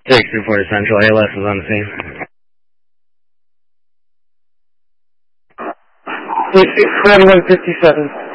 6 reported Central. ALS is on the scene. 4157.